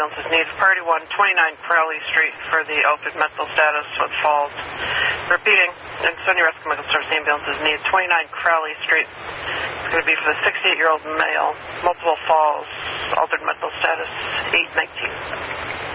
ambulance is needed. Priority 1, 29 Crowley Street for the altered mental status with falls. Repeating, Sonia Rescue Medical Service ambulance is needed. 29 Crowley Street. It's going to be for the 68-year-old male. Multiple falls, altered mental status, 819.